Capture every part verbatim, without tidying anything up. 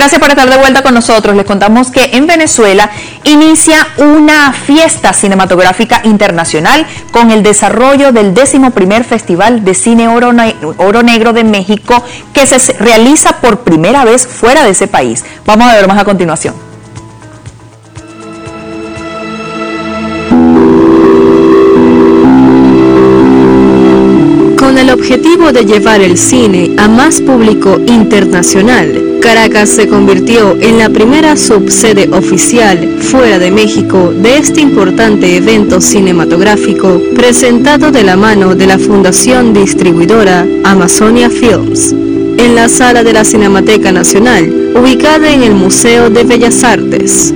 Gracias por estar de vuelta con nosotros. Les contamos que en Venezuela inicia una fiesta cinematográfica internacional con el desarrollo del décimo primer Festival de Cine Oro, Ne- Oro Negro de México, que se realiza por primera vez fuera de ese país. Vamos a ver más a continuación. Con el objetivo de llevar el cine a más público internacional, Caracas se convirtió en la primera subsede oficial fuera de México de este importante evento cinematográfico presentado de la mano de la Fundación Distribuidora Amazonia Films, en la sala de la Cinemateca Nacional, ubicada en el Museo de Bellas Artes.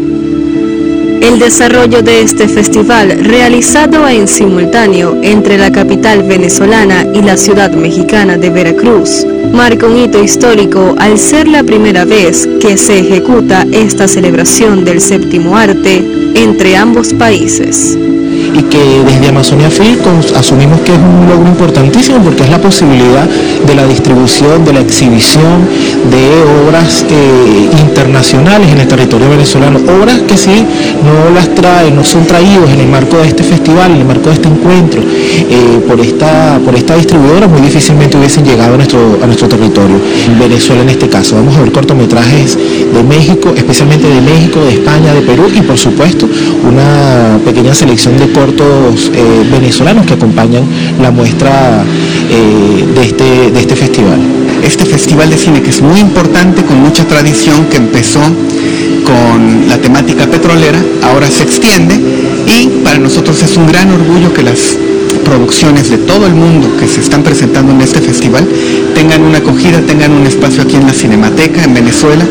El desarrollo de este festival, realizado en simultáneo entre la capital venezolana y la ciudad mexicana de Veracruz, marca un hito histórico al ser la primera vez que se ejecuta esta celebración del séptimo arte entre ambos países. Y que desde Amazonia Film asumimos que es un logro importantísimo porque es la posibilidad de la distribución, de la exhibición de obras eh, internacionales en el territorio venezolano, obras que sí no las traen, no son traídos en el marco de este festival, en el marco de este encuentro, eh, por esta por esta distribuidora muy difícilmente hubiesen llegado a nuestro, a nuestro territorio, en Venezuela en este caso. Vamos a ver cortometrajes de México, especialmente de México, de España, de Perú y por supuesto una pequeña selección de cortos eh, venezolanos que acompañan la muestra eh, de, este, de este festival. Este festival de cine que es muy importante, con mucha tradición, que empezó con la temática petrolera, ahora se extiende y para nosotros es un gran orgullo que las producciones de todo el mundo que se están presentando en este festival tengan una acogida, tengan un espacio aquí en la Cinemateca, en Venezuela,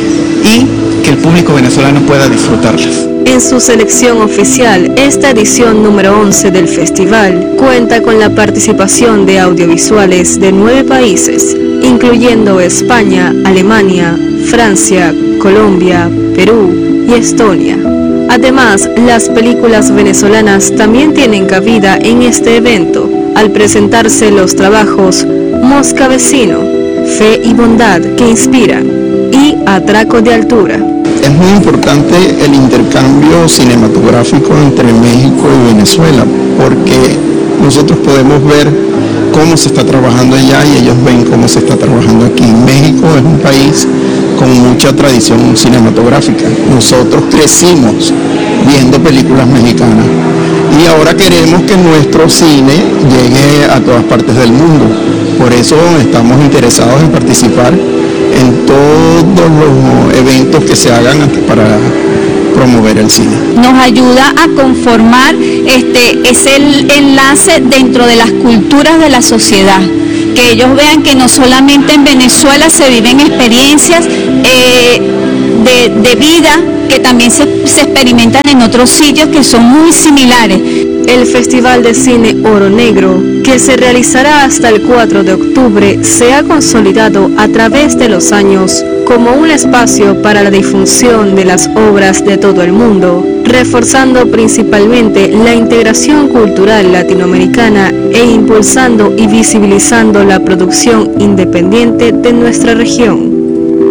y que el público venezolano pueda disfrutarlas. En su selección oficial, esta edición número once del festival cuenta con la participación de audiovisuales de nueve países, incluyendo España, Alemania, Francia, Colombia, Perú y Estonia. Además, las películas venezolanas también tienen cabida en este evento, al presentarse los trabajos Mosca Vecino, Fe y Bondad que Inspiran y Atraco de Altura. Es muy importante el intercambio cinematográfico entre México y Venezuela, porque nosotros podemos ver cómo se está trabajando allá y ellos ven cómo se está trabajando aquí. México es un país con mucha tradición cinematográfica. Nosotros crecimos viendo películas mexicanas y ahora queremos que nuestro cine llegue a todas partes del mundo. Por eso estamos interesados en participar en todos los eventos que se hagan para promover el cine. Nos ayuda a conformar este es el enlace dentro de las culturas de la sociedad, que ellos vean que no solamente en Venezuela se viven experiencias eh, de, de vida, que también se, se experimentan en otros sitios que son muy similares. El Festival de Cine Oro Negro, que se realizará hasta el cuatro de octubre, se ha consolidado a través de los años como un espacio para la difusión de las obras de todo el mundo, reforzando principalmente la integración cultural latinoamericana e impulsando y visibilizando la producción independiente de nuestra región.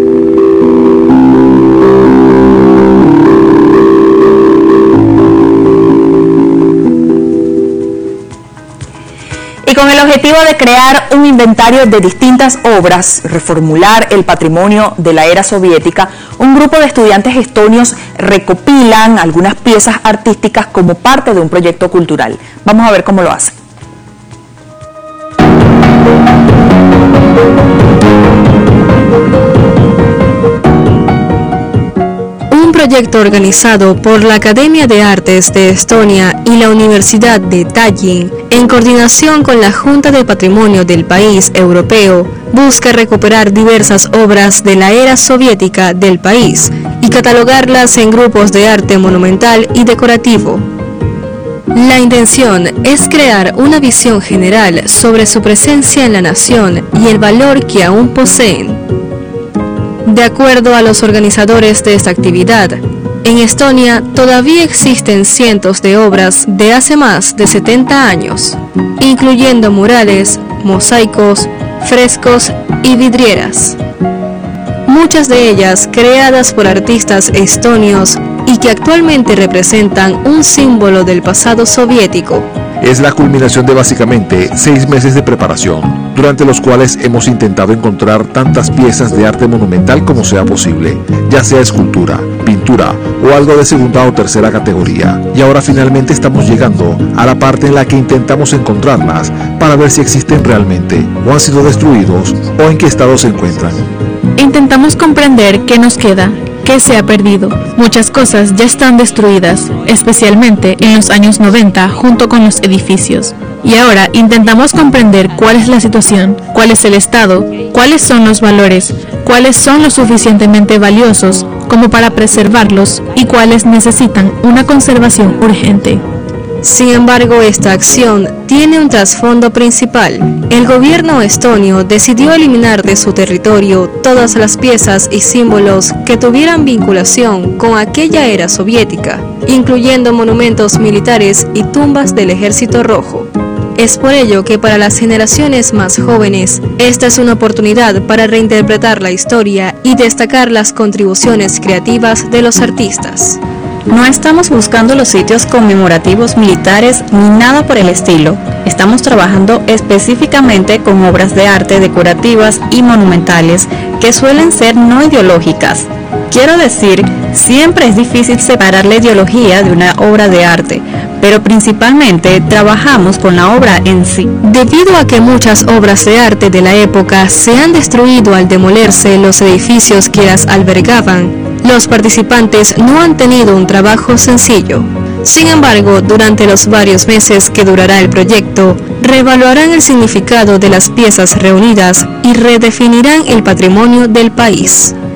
Con el objetivo de crear un inventario de distintas obras, reformular el patrimonio de la era soviética, un grupo de estudiantes estonios recopilan algunas piezas artísticas como parte de un proyecto cultural. Vamos a ver cómo lo hacen. Un proyecto organizado por la Academia de Artes de Estonia y la Universidad de Tallinn, en coordinación con la Junta de Patrimonio del país europeo, busca recuperar diversas obras de la era soviética del país y catalogarlas en grupos de arte monumental y decorativo. La intención es crear una visión general sobre su presencia en la nación y el valor que aún poseen. De acuerdo a los organizadores de esta actividad, en Estonia todavía existen cientos de obras de hace más de setenta años, incluyendo murales, mosaicos, frescos y vidrieras. muchas de ellas creadas por artistas estonios y que actualmente representan un símbolo del pasado soviético. Es la culminación de básicamente seis meses de preparación, durante los cuales hemos intentado encontrar tantas piezas de arte monumental como sea posible, ya sea escultura, pintura o algo de segunda o tercera categoría. Y ahora finalmente estamos llegando a la parte en la que intentamos encontrarlas para ver si existen realmente, o han sido destruidos, o en qué estado se encuentran. Intentamos comprender qué nos queda, qué se ha perdido. Muchas cosas ya están destruidas, especialmente en los años noventa junto con los edificios. Y ahora intentamos comprender cuál es la situación, cuál es el estado, cuáles son los valores, cuáles son lo suficientemente valiosos como para preservarlos y cuáles necesitan una conservación urgente. Sin embargo, esta acción tiene un trasfondo principal. El gobierno estonio decidió eliminar de su territorio todas las piezas y símbolos que tuvieran vinculación con aquella era soviética, incluyendo monumentos militares y tumbas del Ejército Rojo. Es por ello que para las generaciones más jóvenes, esta es una oportunidad para reinterpretar la historia y destacar las contribuciones creativas de los artistas. No estamos buscando los sitios conmemorativos militares ni nada por el estilo. Estamos trabajando específicamente con obras de arte decorativas y monumentales que suelen ser no ideológicas. Quiero decir, siempre es difícil separar la ideología de una obra de arte, pero principalmente trabajamos con la obra en sí. Debido a que muchas obras de arte de la época se han destruido al demolerse los edificios que las albergaban, los participantes no han tenido un trabajo sencillo. Sin embargo, durante los varios meses que durará el proyecto, reevaluarán el significado de las piezas reunidas y redefinirán el patrimonio del país.